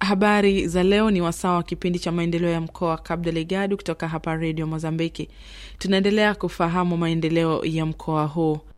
Habari za leo ni wasaa wa kipindi cha maendeleo ya mkoa Cabo Delgado kutoka hapa Radio Mozambiki. Tunaendelea kufahamu maendeleo ya mkoa huu.